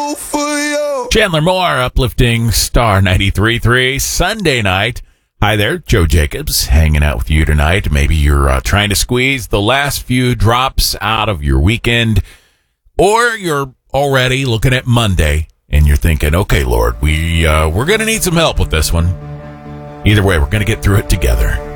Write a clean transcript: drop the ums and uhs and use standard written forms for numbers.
Chandler Moore, uplifting Star 93.3 Sunday night. Hi there, Joe Jacobs, hanging out with you tonight. Maybe you're trying to squeeze the last few drops out of your weekend, or you're already looking at Monday and you're thinking, okay, Lord, we're going to need some help with this one. Either way, we're going to get through it together.